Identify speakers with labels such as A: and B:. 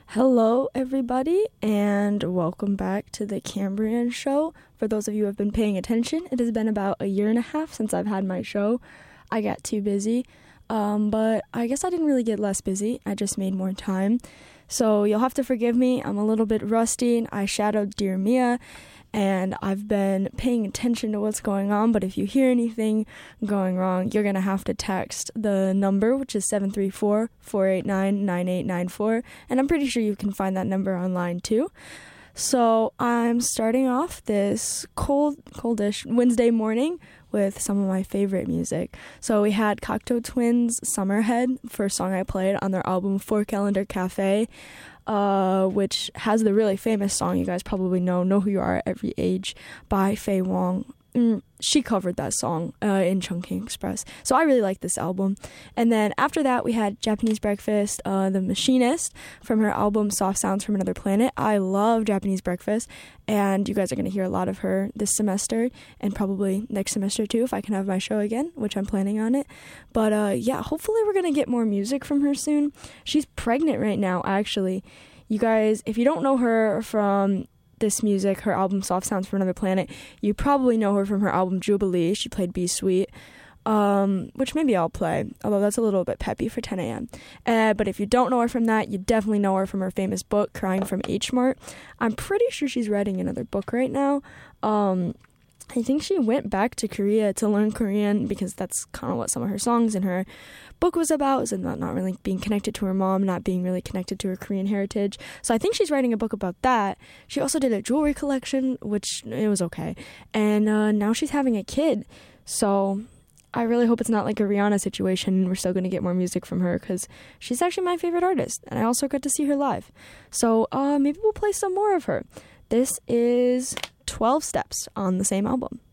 A: Hello, everybody, and welcome back to the Cambrian Show. For those of you who have been paying attention, it has been about a year and a half since I've had my show. I got too busy, but I guess I didn't really get less busy. I just made more time. So you'll have to forgive me. I'm a little bit rusty. I shadowed Dear Mia, and I've been paying attention to what's going on, but if you hear anything going wrong, you're going to have to text the number, which is 734-489-9894, and I'm pretty sure you can find that number online too. So I'm starting off this coldish Wednesday morning with some of my favorite music. So we had Cocteau Twins' Summerhead, first song I played on their album Four Calendar Cafe, which has the really famous song you guys probably know Who You Are at Every Age by Faye Wong. She covered that song in Chungking Express. So I really like this album. And then after that, we had Japanese Breakfast, The Machinist, from her album Soft Sounds from Another Planet. I love Japanese Breakfast, and you guys are going to hear a lot of her this semester and probably next semester too if I can have my show again, which I'm planning on it. But yeah, hopefully we're going to get more music from her soon. She's pregnant right now, actually. You guys, if you don't know her from this music, her album Soft Sounds from Another Planet, you probably know her from her album Jubilee. She played Be Sweet, which maybe I'll play, although that's a little bit peppy for 10 a.m. But if you don't know her from that, you definitely know her from her famous book, Crying from H Mart. I'm pretty sure she's writing another book right now. I think she went back to Korea to learn Korean because that's kind of what some of her songs in her book was about, is not really being connected to her mom, not being really connected to her Korean heritage. So I think she's writing a book about that. She also did a jewelry collection, which it was okay. And now she's having a kid. So I really hope it's not like a Rihanna situation. We're still going to get more music from her because she's actually my favorite artist. And I also got to see her live. So maybe we'll play some more of her. This is 12 Steps on the same album.